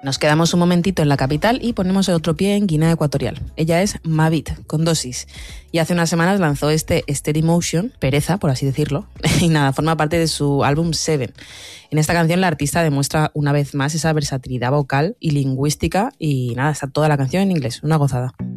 Nos quedamos un momentito en la capital y ponemos el otro pie en Guinea Ecuatorial. Ella es Mavit, con 2 is. Y hace unas semanas lanzó este Steady Motion, pereza, por así decirlo, y nada, forma parte de su álbum Seven. En esta canción la artista demuestra una vez más esa versatilidad vocal y lingüística y nada, está toda la canción en inglés, una gozada.